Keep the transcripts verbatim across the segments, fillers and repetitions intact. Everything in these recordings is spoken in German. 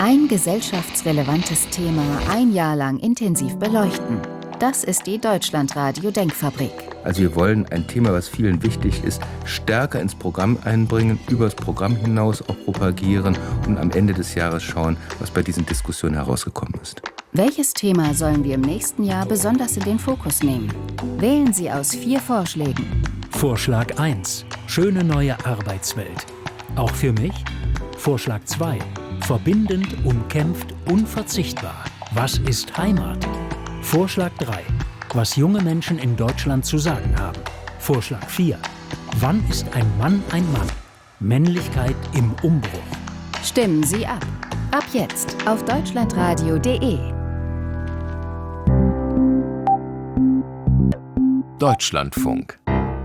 Ein gesellschaftsrelevantes Thema ein Jahr lang intensiv beleuchten. Das ist die Deutschlandradio-Denkfabrik. Also wir wollen ein Thema, was vielen wichtig ist, stärker ins Programm einbringen, über das Programm hinaus auch propagieren und am Ende des Jahres schauen, was bei diesen Diskussionen herausgekommen ist. Welches Thema sollen wir im nächsten Jahr besonders in den Fokus nehmen? Wählen Sie aus vier Vorschlägen. Vorschlag eins. Schöne neue Arbeitswelt. Auch für mich? Vorschlag zwei. Verbindend, umkämpft, unverzichtbar. Was ist Heimat? Vorschlag drei. Was junge Menschen in Deutschland zu sagen haben. Vorschlag vier. Wann ist ein Mann ein Mann? Männlichkeit im Umbruch. Stimmen Sie ab. Ab jetzt auf deutschlandradio punkt de. Deutschlandfunk.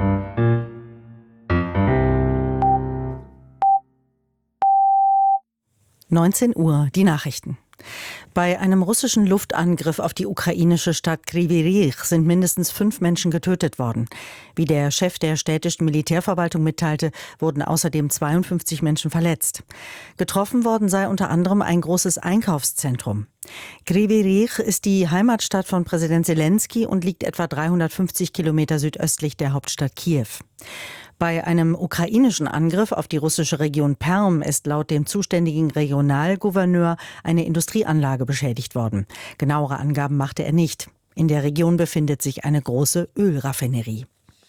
neunzehn Uhr, die Nachrichten. Bei einem russischen Luftangriff auf die ukrainische Stadt Kryvyi Rih sind mindestens fünf Menschen getötet worden. Wie der Chef der städtischen Militärverwaltung mitteilte, wurden außerdem zweiundfünfzig Menschen verletzt. Getroffen worden sei unter anderem ein großes Einkaufszentrum. Kryvyi Rih ist die Heimatstadt von Präsident Selenskyj und liegt etwa dreihundertfünfzig Kilometer südöstlich der Hauptstadt Kiew. Bei einem ukrainischen Angriff auf die russische Region Perm ist laut dem zuständigen Regionalgouverneur eine Industrieanlage beschädigt worden. Genauere Angaben machte er nicht. In der Region befindet sich eine große Ölraffinerie.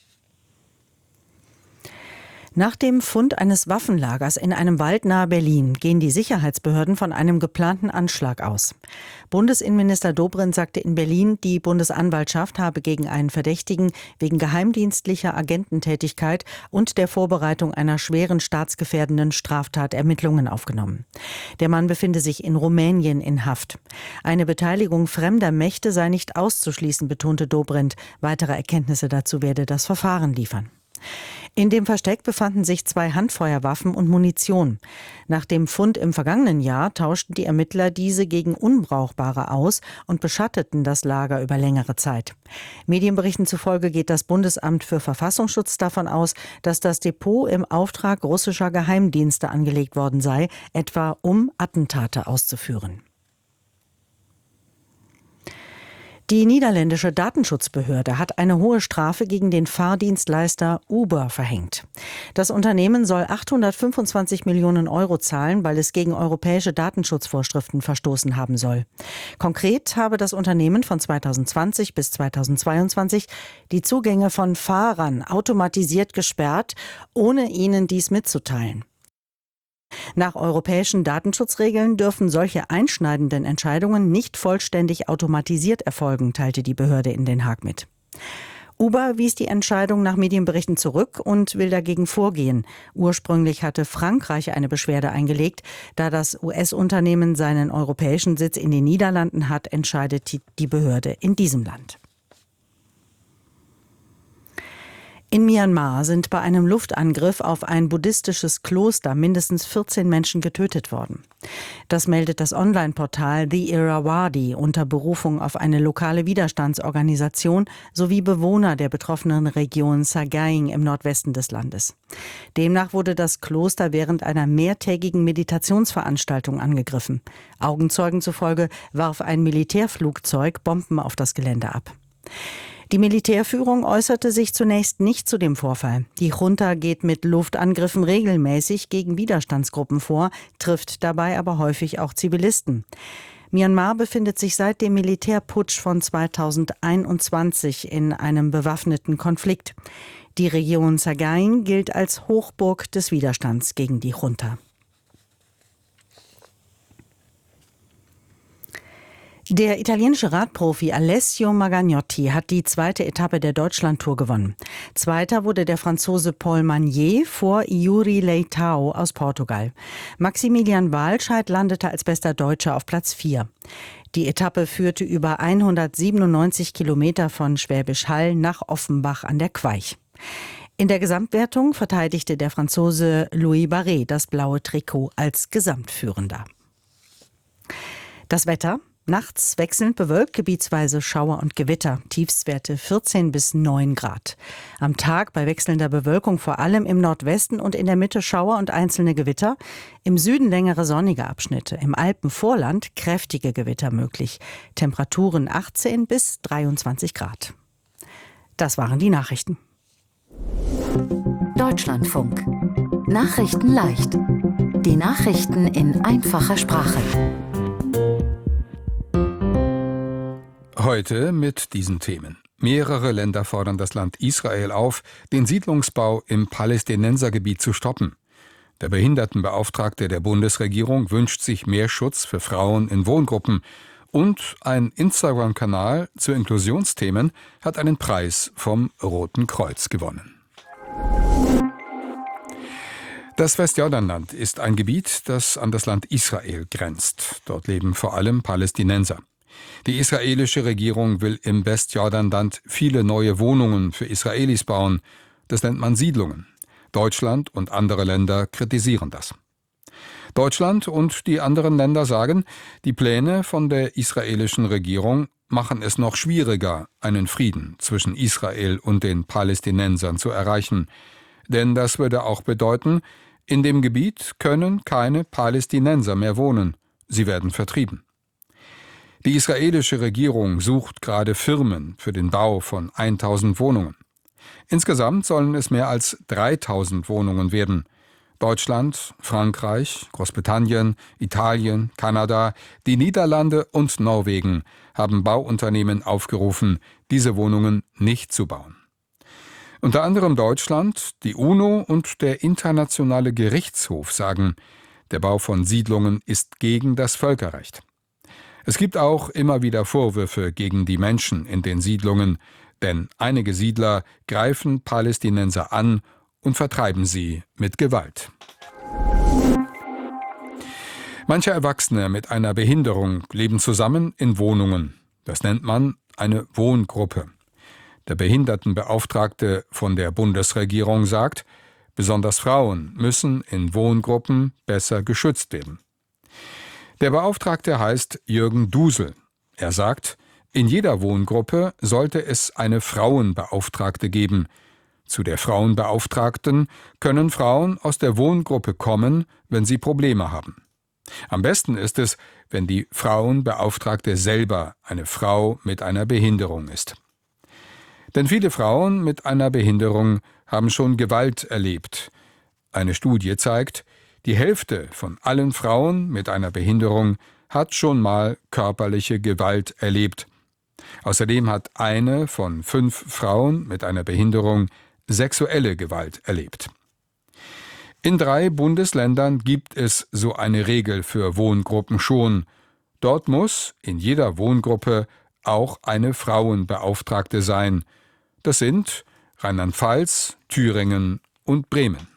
Nach dem Fund eines Waffenlagers in einem Wald nahe Berlin gehen die Sicherheitsbehörden von einem geplanten Anschlag aus. Bundesinnenminister Dobrindt sagte in Berlin, die Bundesanwaltschaft habe gegen einen Verdächtigen wegen geheimdienstlicher Agententätigkeit und der Vorbereitung einer schweren staatsgefährdenden Straftat Ermittlungen aufgenommen. Der Mann befinde sich in Rumänien in Haft. Eine Beteiligung fremder Mächte sei nicht auszuschließen, betonte Dobrindt. Weitere Erkenntnisse dazu werde das Verfahren liefern. In dem Versteck befanden sich zwei Handfeuerwaffen und Munition. Nach dem Fund im vergangenen Jahr tauschten die Ermittler diese gegen unbrauchbare aus und beschatteten das Lager über längere Zeit. Medienberichten zufolge geht das Bundesamt für Verfassungsschutz davon aus, dass das Depot im Auftrag russischer Geheimdienste angelegt worden sei, etwa um Attentate auszuführen. Die niederländische Datenschutzbehörde hat eine hohe Strafe gegen den Fahrdienstleister Uber verhängt. Das Unternehmen soll achthundertfünfundzwanzig Millionen Euro zahlen, weil es gegen europäische Datenschutzvorschriften verstoßen haben soll. Konkret habe das Unternehmen von zweitausendzwanzig bis zweitausendzweiundzwanzig die Zugänge von Fahrern automatisiert gesperrt, ohne ihnen dies mitzuteilen. Nach europäischen Datenschutzregeln dürfen solche einschneidenden Entscheidungen nicht vollständig automatisiert erfolgen, teilte die Behörde in Den Haag mit. Uber wies die Entscheidung nach Medienberichten zurück und will dagegen vorgehen. Ursprünglich hatte Frankreich eine Beschwerde eingelegt. Da das U S-Unternehmen seinen europäischen Sitz in den Niederlanden hat, entscheidet die Behörde in diesem Land. In Myanmar sind bei einem Luftangriff auf ein buddhistisches Kloster mindestens vierzehn Menschen getötet worden. Das meldet das Online-Portal The Irrawaddy unter Berufung auf eine lokale Widerstandsorganisation sowie Bewohner der betroffenen Region Sagaing im Nordwesten des Landes. Demnach wurde das Kloster während einer mehrtägigen Meditationsveranstaltung angegriffen. Augenzeugen zufolge warf ein Militärflugzeug Bomben auf das Gelände ab. Die Militärführung äußerte sich zunächst nicht zu dem Vorfall. Die Junta geht mit Luftangriffen regelmäßig gegen Widerstandsgruppen vor, trifft dabei aber häufig auch Zivilisten. Myanmar befindet sich seit dem Militärputsch von zweitausendeinundzwanzig in einem bewaffneten Konflikt. Die Region Sagaing gilt als Hochburg des Widerstands gegen die Junta. Der italienische Radprofi Alessio Magagnotti hat die zweite Etappe der Deutschlandtour gewonnen. Zweiter wurde der Franzose Paul Magnier vor Yuri Leitão aus Portugal. Maximilian Walscheid landete als bester Deutscher auf Platz vier. Die Etappe führte über hundertsiebenundneunzig Kilometer von Schwäbisch Hall nach Offenbach an der Queich. In der Gesamtwertung verteidigte der Franzose Louis Barret das blaue Trikot als Gesamtführender. Das Wetter. Nachts wechselnd bewölkt, gebietsweise Schauer und Gewitter. Tiefstwerte vierzehn bis neun Grad. Am Tag bei wechselnder Bewölkung vor allem im Nordwesten und in der Mitte Schauer und einzelne Gewitter. Im Süden längere sonnige Abschnitte. Im Alpenvorland kräftige Gewitter möglich. Temperaturen achtzehn bis dreiundzwanzig Grad. Das waren die Nachrichten. Deutschlandfunk. Nachrichten leicht. Die Nachrichten in einfacher Sprache. Heute mit diesen Themen. Mehrere Länder fordern das Land Israel auf, den Siedlungsbau im Palästinensergebiet zu stoppen. Der Behindertenbeauftragte der Bundesregierung wünscht sich mehr Schutz für Frauen in Wohngruppen. Und ein Instagram-Kanal zu Inklusionsthemen hat einen Preis vom Roten Kreuz gewonnen. Das Westjordanland ist ein Gebiet, das an das Land Israel grenzt. Dort leben vor allem Palästinenser. Die israelische Regierung will im Westjordanland viele neue Wohnungen für Israelis bauen. Das nennt man Siedlungen. Deutschland und andere Länder kritisieren das. Deutschland und die anderen Länder sagen, die Pläne von der israelischen Regierung machen es noch schwieriger, einen Frieden zwischen Israel und den Palästinensern zu erreichen. Denn das würde auch bedeuten, in dem Gebiet können keine Palästinenser mehr wohnen. Sie werden vertrieben. Die israelische Regierung sucht gerade Firmen für den Bau von tausend Wohnungen. Insgesamt sollen es mehr als dreitausend Wohnungen werden. Deutschland, Frankreich, Großbritannien, Italien, Kanada, die Niederlande und Norwegen haben Bauunternehmen aufgerufen, diese Wohnungen nicht zu bauen. Unter anderem Deutschland, die UNO und der Internationale Gerichtshof sagen, der Bau von Siedlungen ist gegen das Völkerrecht. Es gibt auch immer wieder Vorwürfe gegen die Menschen in den Siedlungen, denn einige Siedler greifen Palästinenser an und vertreiben sie mit Gewalt. Manche Erwachsene mit einer Behinderung leben zusammen in Wohnungen. Das nennt man eine Wohngruppe. Der Behindertenbeauftragte von der Bundesregierung sagt, besonders Frauen müssen in Wohngruppen besser geschützt werden. Der Beauftragte heißt Jürgen Dusel. Er sagt, in jeder Wohngruppe sollte es eine Frauenbeauftragte geben. Zu der Frauenbeauftragten können Frauen aus der Wohngruppe kommen, wenn sie Probleme haben. Am besten ist es, wenn die Frauenbeauftragte selber eine Frau mit einer Behinderung ist. Denn viele Frauen mit einer Behinderung haben schon Gewalt erlebt. Eine Studie zeigt, die Hälfte von allen Frauen mit einer Behinderung hat schon mal körperliche Gewalt erlebt. Außerdem hat eine von fünf Frauen mit einer Behinderung sexuelle Gewalt erlebt. In drei Bundesländern gibt es so eine Regel für Wohngruppen schon. Dort muss in jeder Wohngruppe auch eine Frauenbeauftragte sein. Das sind Rheinland-Pfalz, Thüringen und Bremen.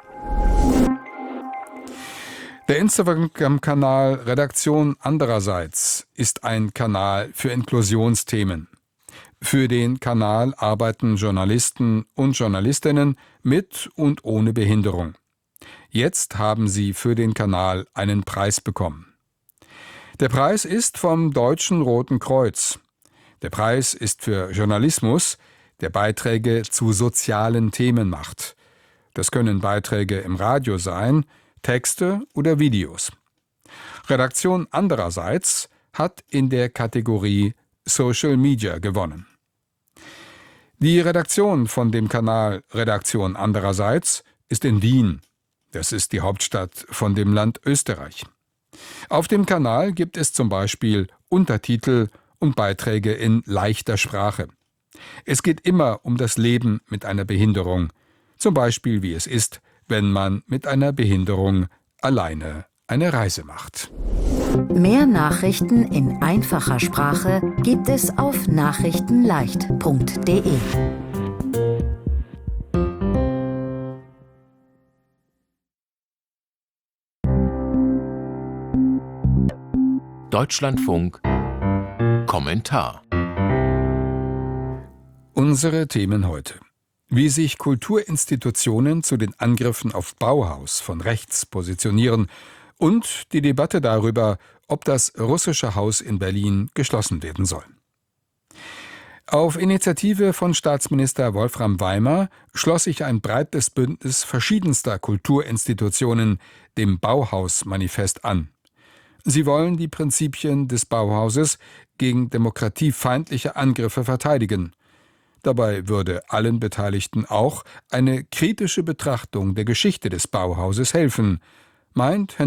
Der Instagram-Kanal Redaktion andererseits ist ein Kanal für Inklusionsthemen. Für den Kanal arbeiten Journalisten und Journalistinnen mit und ohne Behinderung. Jetzt haben sie für den Kanal einen Preis bekommen. Der Preis ist vom Deutschen Roten Kreuz. Der Preis ist für Journalismus, der Beiträge zu sozialen Themen macht. Das können Beiträge im Radio sein, Texte oder Videos. Redaktion andererseits hat in der Kategorie Social Media gewonnen. Die Redaktion von dem Kanal Redaktion andererseits ist in Wien. Das ist die Hauptstadt von dem Land Österreich. Auf dem Kanal gibt es zum Beispiel Untertitel und Beiträge in leichter Sprache. Es geht immer um das Leben mit einer Behinderung, zum Beispiel wie es ist, wenn man mit einer Behinderung alleine eine Reise macht. Mehr Nachrichten in einfacher Sprache gibt es auf nachrichtenleicht punkt de. Deutschlandfunk Kommentar. Unsere Themen heute. Wie sich Kulturinstitutionen zu den Angriffen auf Bauhaus von rechts positionieren und die Debatte darüber, ob das Russische Haus in Berlin geschlossen werden soll. Auf Initiative von Staatsminister Wolfram Weimer schloss sich ein breites Bündnis verschiedenster Kulturinstitutionen dem Bauhaus-Manifest an. Sie wollen die Prinzipien des Bauhauses gegen demokratiefeindliche Angriffe verteidigen. Dabei würde allen Beteiligten auch eine kritische Betrachtung der Geschichte des Bauhauses helfen, meint Herr